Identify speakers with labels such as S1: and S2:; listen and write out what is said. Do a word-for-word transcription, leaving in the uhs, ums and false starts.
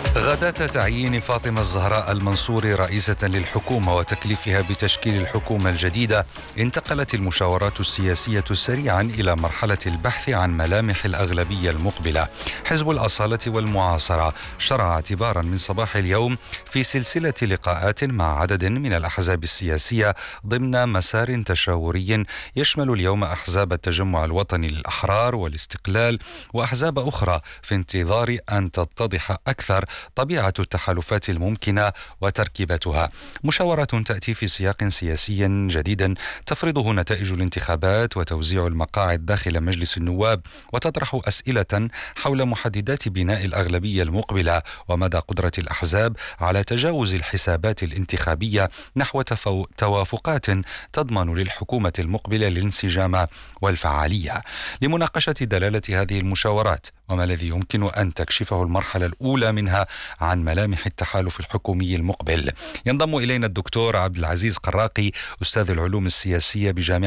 S1: غداة تعيين فاطمة الزهراء المنصوري رئيسة للحكومة وتكليفها بتشكيل الحكومة الجديدة، انتقلت المشاورات السياسية سريعا إلى مرحلة البحث عن ملامح الأغلبية المقبلة. حزب الأصالة والمعاصرة شرع اعتبارا من صباح اليوم في سلسلة لقاءات مع عدد من الأحزاب السياسية ضمن مسار تشاوري يشمل اليوم أحزاب التجمع الوطني للأحرار والاستقلال وأحزاب أخرى، في انتظار أن تتضح أكثر طبيعة التحالفات الممكنة وتركيبتها. مشاورة تأتي في سياق سياسي جديد تفرضه نتائج الانتخابات وتوزيع المقاعد داخل مجلس النواب، وتطرح أسئلة حول محددات بناء الأغلبية المقبلة ومدى قدرة الأحزاب على تجاوز الحسابات الانتخابية نحو تفو... توافقات تضمن للحكومة المقبلة الانسجام والفعالية. لمناقشة دلالة هذه المشاورات وما الذي يمكن أن تكشفه المرحلة الأولى منها عن ملامح التحالف الحكومي المقبل، ينضم إلينا الدكتور عبد العزيز قراقي، أستاذ العلوم السياسية بجامعة